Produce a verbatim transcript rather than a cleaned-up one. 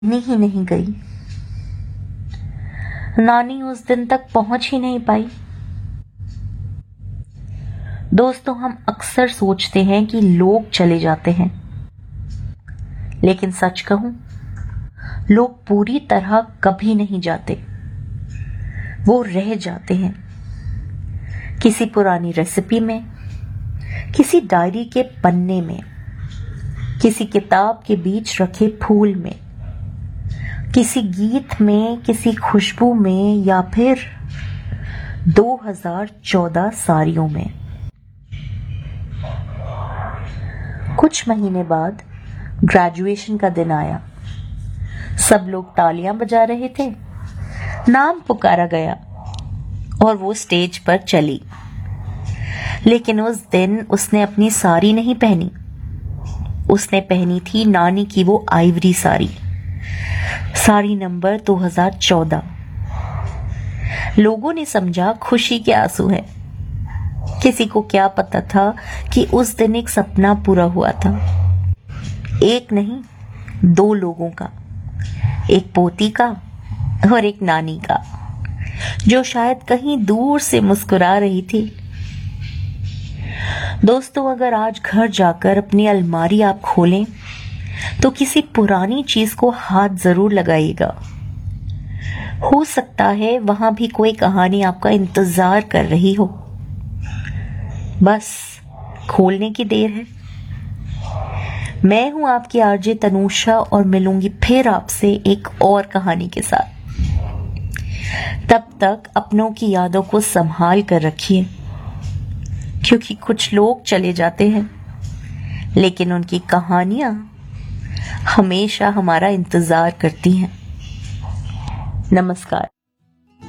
नहीं नहीं गई। नानी उस दिन तक पहुंच ही नहीं पाई। दोस्तों, हम अक्सर सोचते हैं कि लोग चले जाते हैं, लेकिन सच कहूं, लोग पूरी तरह कभी नहीं जाते। वो रह जाते हैं, किसी पुरानी रेसिपी में, किसी डायरी के पन्ने में, किसी किताब के बीच रखे फूल में, किसी गीत में, किसी खुशबू में, या फिर दो हज़ार चौदह साड़ियों में। कुछ महीने बाद ग्रेजुएशन का दिन आया। सब लोग तालियां बजा रहे थे। नाम पुकारा गया और वो स्टेज पर चली। लेकिन उस दिन उसने अपनी साड़ी नहीं पहनी। उसने पहनी थी नानी की वो आइवरी साड़ी, साड़ी नंबर दो हज़ार चौदह। लोगों ने समझा खुशी के आंसू हैं। किसी को क्या पता था कि उस दिन एक सपना पूरा हुआ था। एक नहीं, दो लोगों का, एक पोती का और एक नानी का, जो शायद कहीं दूर से मुस्कुरा रही थी। दोस्तों, अगर आज घर जाकर अपनी अलमारी आप खोलें तो किसी पुरानी चीज को हाथ जरूर लगाइएगा। हो सकता है वहां भी कोई कहानी आपका इंतजार कर रही हो। बस खोलने की देर है। मैं हूं आपकी आरजे तनूषा और मिलूंगी फिर आपसे एक और कहानी के साथ। तब तक अपनों की यादों को संभाल कर रखिए, क्योंकि कुछ लोग चले जाते हैं, लेकिन उनकी कहानियां हमेशा हमारा इंतजार करती हैं। नमस्कार।